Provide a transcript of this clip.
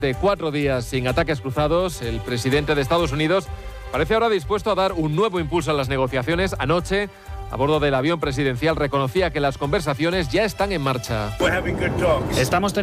De 4 días sin ataques cruzados, el presidente de Estados Unidos parece ahora dispuesto a dar un nuevo impulso a las negociaciones. Anoche, a bordo del avión presidencial, reconocía que las conversaciones ya están en marcha. Estamos